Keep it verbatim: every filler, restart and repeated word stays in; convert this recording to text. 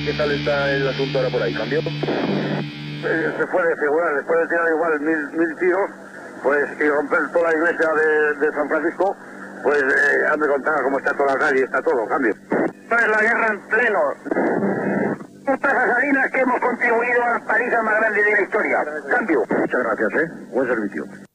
¿Qué tal está el asunto ahora por ahí? ¿Cambió? Eh, se puede figurar, después de tirar igual mil, mil tiros, pues, y romper toda la iglesia de, de San Francisco, pues, eh, hazme contar cómo está toda la calle, está todo, cambio. Esta es la guerra en pleno. Estas gasolinas que hemos contribuido a la paliza más grande de la historia. Cambio. Muchas gracias, ¿eh? Buen servicio.